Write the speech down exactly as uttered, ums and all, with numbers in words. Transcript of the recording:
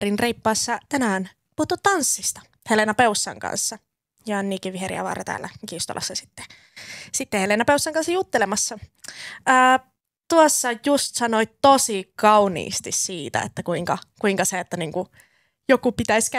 Rin reippaassa tänään puhuttu tanssista Helena Peussan kanssa. Ja Niikin Viheriavaara täällä Kiistolassa sitten, sitten Helena Peussan kanssa juttelemassa. Ää, tuossa just sanoit tosi kauniisti siitä, että kuinka, kuinka se, että niinku joku pitäisi